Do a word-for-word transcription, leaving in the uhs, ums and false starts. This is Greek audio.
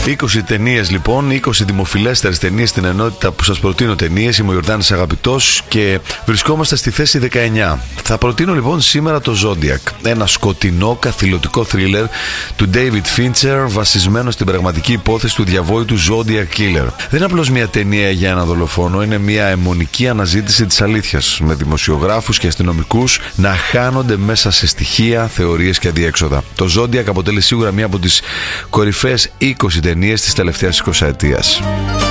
είκοσι ταινίες λοιπόν, είκοσι δημοφιλέστερες ταινίες στην ενότητα που σας προτείνω ταινίες. Είμαι ο Ιορδάνης Αγαπητός και βρισκόμαστε στη θέση δεκαεννιά. Θα προτείνω λοιπόν σήμερα το Zodiac, ένα σκοτεινό καθηλωτικό θρίλερ του David Fincher βασισμένο στην πραγματική υπόθεση του διαβόητου Zodiac Killer. Δεν είναι απλώς μια ταινία για ένα δολοφόνο, είναι μια αιμονική αναζήτηση της αλήθειας, με δημοσιογράφους και αστυνομικούς να χάνονται μέσα σε στοιχεία, θεωρίες και αδιέξοδα. Το Zodiac αποτελεί σίγουρα μια από τις κορυφαίες είκοσι ταινίες της τελευταίας εικοσαετίας.